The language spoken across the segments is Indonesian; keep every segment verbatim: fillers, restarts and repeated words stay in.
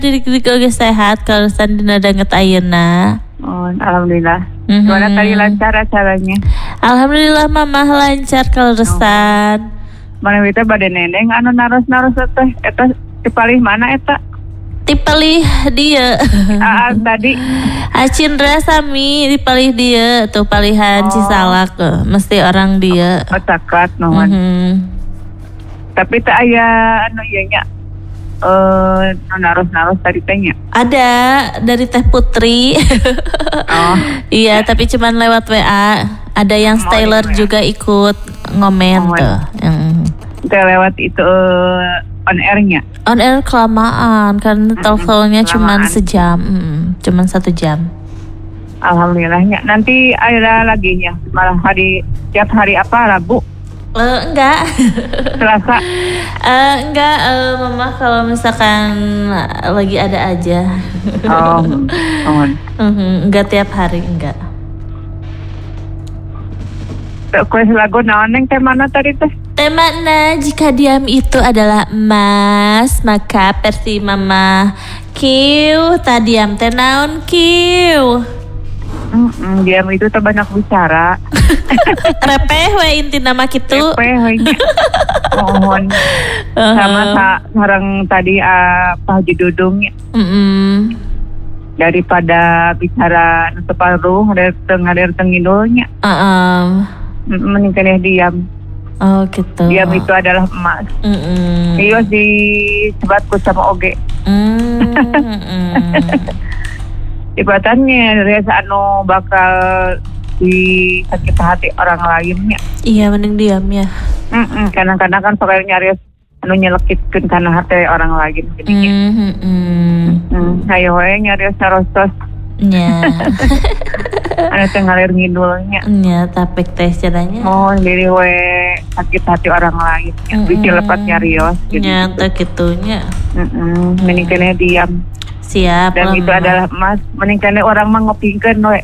Diri-diri oge sehat kalusan dina danget ayeuna. Oh, alhamdulillah. Mm-hmm. Gimana tadi lancar acaranya? Alhamdulillah mamah lancar kalusan. Oh. Mana kita bade neneng anu naros-naros teh eta dipalih mana eta? Dipalih dia. Ah, tadi Acindra sami dipalih dia tuh palihan oh. Cisalak uh, mesti orang dia. Oh, cakat nuhun. Mm-hmm. Tapi teh aya anu ieu nya eh uh, naros-naros tadi teh nya. Ada dari Teh Putri. Oh. Iya, tapi cuman lewat W A. Ada yang styler juga ikut ngomen oh, tuh. Yang teh lewat itu uh, on air-nya. On air kelamaan kan mm-hmm. teleponnya cuma sejam, mm, cuma satu jam. Alhamdulillahnya. Nanti ada lagi ya, malah hari tiap hari apa Rabu? Uh, enggak. Selasa? uh, enggak, uh, mama kalau misalkan lagi ada aja. Oh, oh. uh-huh. Enggak tiap hari, enggak. Kue lagu naoneng teh mana tadi teh? Temana jika diam itu adalah emas, maka versi mama kiu tadiam teh naon kiu. Mm-mm, diam itu teh banyak bicara. Repeh we inti nama kitu. Repeh we. Mohon. Uh-huh. Sama sa- sareng tadi uh, Pak Haji Dudungnya. Mm-mm. Daripada bicara nu teu paruh ngader ngader tengidulnya. Heeh. Mending keneh diam. Oh gitu. Diam itu adalah emas. Mm-mm. Iyo disebatku sama oge. Mm-mm. Ibatannya rasa anu bakal di sakit hati orang lainnya. Iya mending diam ya. Mm-mm. Kadang-kadang kan pakai nyari anu nyelekitkeun kana hati orang lain jadinya. Mm-hmm. Mm. Hayo we nyari sarostos. Nya. Anu teh ngalir ngidulnya. Nya tapek teh cenanya. Oh, diri we sakit hati orang lain. Mm-hmm. Bisa lepat nyarios gitu. Nya teh kitunya. Heeh, mending keneh diam. Siap. Dan itu mama. adalah emas. Mending keneh orang mah ngopingkeun we.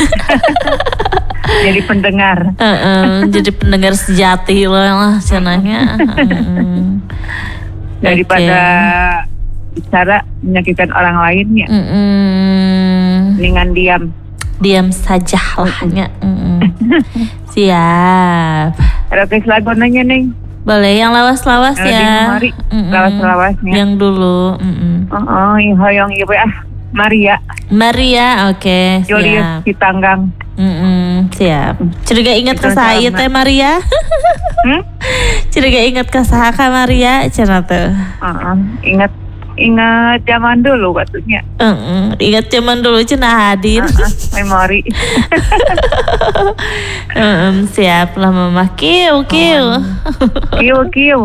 Jadi pendengar. Uh-uh, jadi pendengar sejati lah cenanya. Uh-uh. Daripada okay. bicara menyakitkan orang lainnya. Uh-uh. Mendingan diam. Diam saja lahnya. Uh-uh. Siap. Ada kes lagu nanya nih. Boleh yang lawas-lawas Lagi ya. Uh-uh. Lawas-lawasnya. Yang dulu. Uh-uh. Oh, oh hoyong ieu ah. Maria. Maria, oke. Okay, Julius Citanggang. Mm-mm, siap. Curiga ingat ke saya teh Maria. Hmm? Curiga ingat ke saha ka Maria cenah teh. Uh-uh. Ingat ingat zaman dulu waktunya. Uh-uh. Ingat zaman dulu cenah Hadin. Uh-uh. Memori. um, siap lah mama. Kiu kiu. Kiu kiu.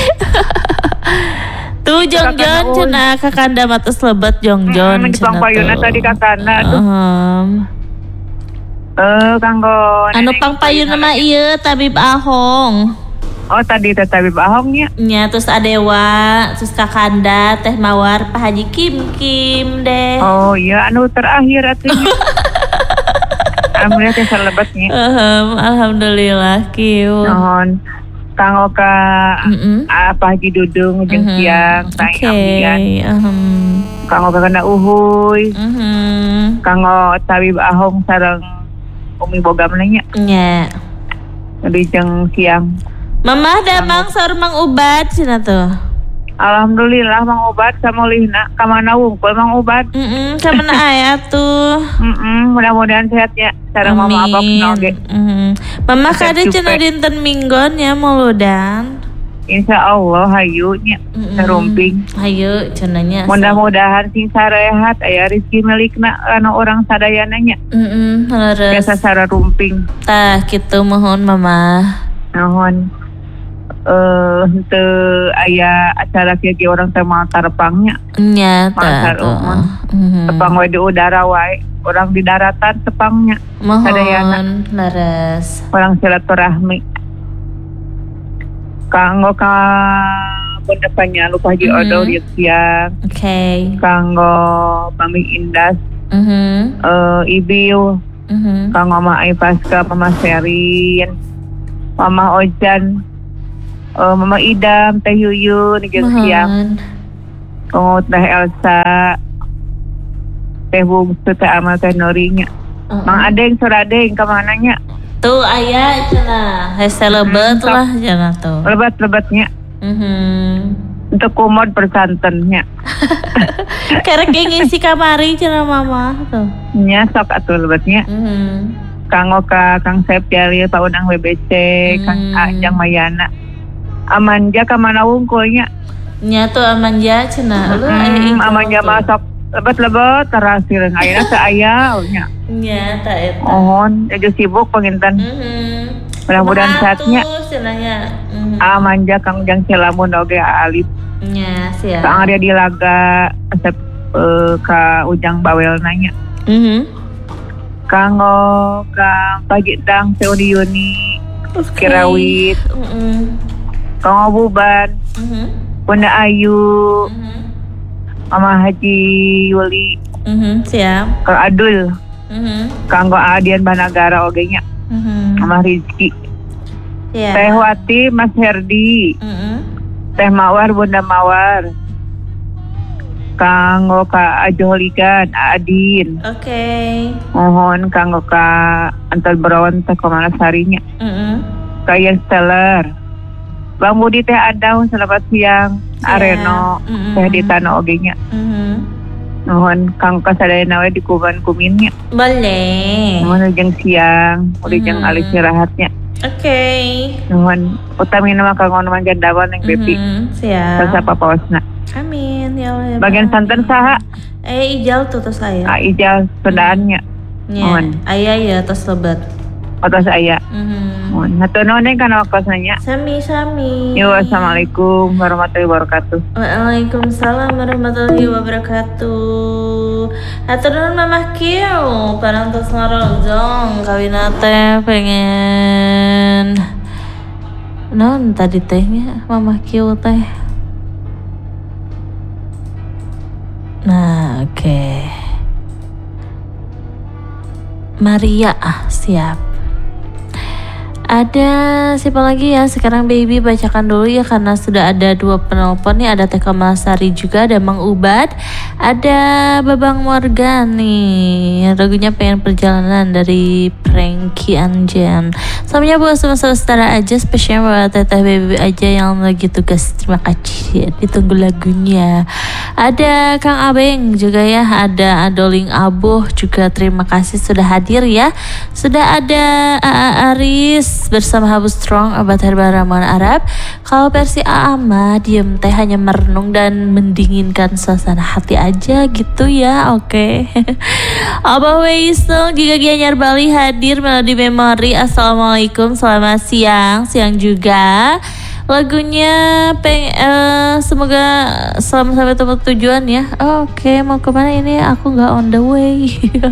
Tuh Jongjon cenah kakanda mata selebet Jongjon cenah. Jepang payuna tadi kakanda tuh. Um, Eh, kanggo anu pangpayuna mah ieu Tabib Ahong. Oh, tadi teh Tabib Ahongnya. Nya terus Adewa, terus kakanda Teh Mawar Pak Haji Kim Kim deh. Oh iya, anu terakhir atunya. Alhamdulillah teh salebetnya. Um, alhamdulillah kieu. Nuhun. Kanggo ka Pak Haji Dudung jeung siang Oke. Okay. Um. Kanggo ka kana Uhuy. Mhm. Kanggo Tabib Ahong sareng Umi boga menanya. Nya. Lebih jeung siang. Mamah damang saur Mang Ubad cenah tuh. Alhamdulillah Mang Ubad sama Lihna ka mana wungkul Mang Ubad. Heeh, ka mana aya tuh. Heeh, mudah-mudahan sehat ya. Sareng mama abang oge. Heeh. Mamah kade cenah dinten Minggon ya mauludan. Insya Allah hayu nya sarumping. Hayu cenanya. Mudah-mudahan sing sarehat aya rezeki milikna kana orang sadayana nya. Heeh, leres. Biasa sarumping. Tah kitu mohon Mama. Nuhun. Eh teu aya acara kieu orang teh moal tarepangnya. Nya tah. Tepang we di udara wae. Orang di daratan tepangnya. Mohon leres. Orang silaturahmi. Kanggo ka pendepannya lupa Haji mm-hmm. Odo di siang. Oke. Okay. Kanggo Paming Indas. Mhm. Uh, Ibiu. Mhm. Kanggo Mama Ipaska, Mama Serin, Mama Ojan, uh, Mama Idam, Teh Yuyun di siang. Kau teh Elsa, teh bungsu teh Amal teh Norinya. Uh-uh. Mang Adeng Suradeng kemananya? Tuh ayah cenah, hese lebet Hmm, lah cenah tuh. Lebat-lebatnya. Mhm. Untuk kumod persantennya. Kerek ngisi kamari cenah mama tuh. Nya sok atuh lebatnya. Mhm. Kanggo ka Kang Septiali, Pak Unang W B C, Hmm. Kang Ajang Mayana. Amanja ka mana wungkulnya? Nya tuh amanja cenah. Lu aya Hmm, ikut amanja tuh. mah sok lebat-lebat terasir ayeuna teu aya nya. Nya ta eta. Mohon jadi sibuk penginten. Mhm. Mudah-mudahan sehatnya. Cenahnya. Mhm. Amanja Kang Jang Cilamun oge alif. Nya siap. Kang Arya di Laga asep eh, ka Ujang Bawel nanya. Mhm. Kanggo Kang Pagitang Seuni Yuni Oke. Kirawit. Mhm. Kanggo Buban Mhm. Bunda Ayu Mhm. Mama Haji Yuli Mhm. Siap. Kang Adul Mhm. Kanggo Adian Banagara oge nya. Mhm. Mama Rizki Siap. Teh Wati Mas Herdi Mhm. Teh Mawar Bunda Mawar Kanggo Ka Ajoholigan Adin. Oke. Mohon kanggo ka Antal Berawan teh Komana Sarinya. Mhm. Kayan Stellar. Bang Budi teh Adaw selamat siang. Siap. Areno Mm-mm. teh di Tanah oge nya. Mhm. Mohon kanggo kasadayana we di Kuban Kuminnya. Boleh. Mohon jeung siang, uli jeung Mhm. alih istirahatnya. Oke. Mohon utami nama kanggo nu manjandawan yang Bepi. Mhm. Siap. Sasa papaosna. Amin ya Allah. ya Bagian Rabbi. santen saha? Eh ijal tuh tos saya. Ah, ijal pendaannya. Nya. mohon. Ayah ya tos lebat. Otos aya. Mhm. Mohon. Hatur nuhun kana wakosna. Sami-sami. Yo, assalamualaikum warahmatullahi wabarakatuh. Waalaikumsalam warahmatullahi wabarakatuh. Hatur nuhun Mamah Kieu, parantos ngarojong kawina teh pengen non tadi tehnya Mamah Kieu teh. Nah, oke. Okay. Maria, ah, siap. Ada siapa lagi ya? Sekarang Baby bacakan dulu ya karena sudah ada dua penelpon nih. Ada Teh Kamasari juga, ada Mang Ubad, ada Babang Morgan nih. Lagunya Pengen Perjalanan dari Frankie Anjan. Semuanya buat semua saudara aja, spesial buat Teteh Baby aja yang lagi tugas. Terima kasih. Ditunggu lagunya. Ada Kang Abeng juga ya, ada Adoling Abuh juga. Terima kasih sudah hadir ya. Sudah ada A A Aris bersama Habu Strong, obat herbal ramuan Arab. Kalau versi A A mah diem teh hanya merenung dan mendinginkan suasana hati aja gitu ya. Oke. Okay. Abah Weisel Giga Gianyar Bali hadir melodi memori. Assalamualaikum, selamat siang. Siang juga. Lagunya peng uh, semoga selamat sampai tempat tujuan ya. Oh, Oke, okay. Mau kemana ini? Aku nggak on the way.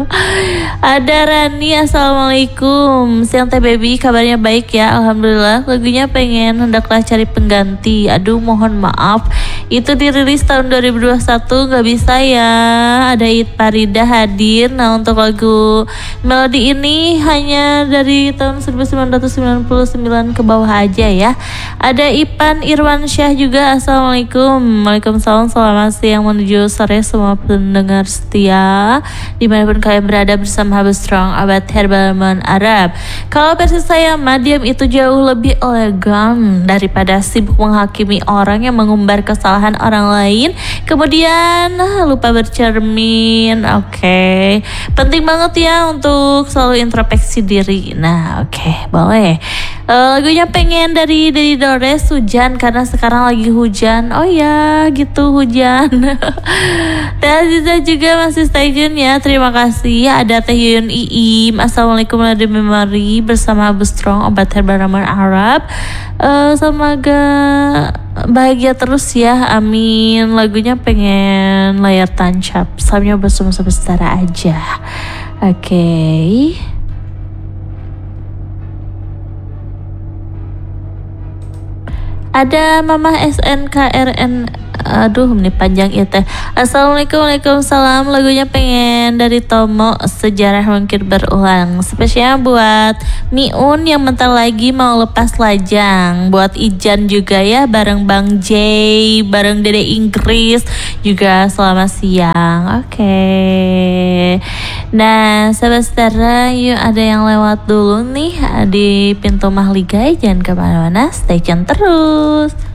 Ada Rani, assalamualaikum. Siang Teh Baby, kabarnya baik ya, alhamdulillah. Lagunya pengen hendaklah cari pengganti. Aduh, mohon maaf. Itu dirilis tahun dua ribu dua puluh satu, nggak bisa ya. Ada It Parida hadir. Nah untuk lagu melodi ini hanya dari tahun seribu sembilan ratus sembilan puluh sembilan ke bawah aja ya. Ada Ipan Irwansyah juga, assalamualaikum. Waalaikumsalam, selamat siang menuju sore semua pendengar setia dimanapun kalian berada bersama Habu Strong, obat herbal ramuan Arab. Kalau versi saya mah diam itu jauh lebih elegan daripada sibuk menghakimi orang yang mengumbar kesalahan orang lain kemudian lupa bercermin. Oke, okay. Penting banget ya untuk selalu introspeksi diri. Nah oke, okay, boleh. Uh, lagunya pengen dari dari Dores, hujan karena sekarang lagi hujan. Oh ya gitu, hujan. Teh Aziza juga masih stay tune ya. Terima kasih. Ada Teh Yuyun Iim, assalamualaikum melodi memori bersama Abu Strong, obat herbal ramuan Arab. Uh, semoga bahagia terus ya, amin. Lagunya pengen layar tancap. Salamnya bersama setara aja. Oke. Okay. Ada Mamah S N K R N Aduh, ini panjang ya teh. Assalamualaikum, waalaikumsalam. Lagunya pengen dari Tomo, Sejarah Mungkin Berulang. Spesial buat Miun yang bentar lagi mau lepas lajang. Buat Ijan juga ya, bareng Bang Jay, bareng Dede Inggris juga selamat siang. Oke. Okay. Nah, sahabat Setara, yuk ada yang lewat dulu nih di pintu Mahligai. Jangan kemana-mana, stay tune terus.